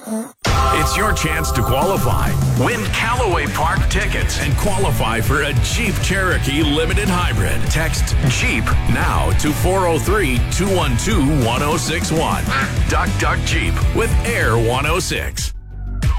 It's your chance to qualify. Win Callaway Park tickets and qualify for a Jeep Cherokee Limited Hybrid. Text Jeep now to 403-212-1061. Duck Duck Jeep with Air 106.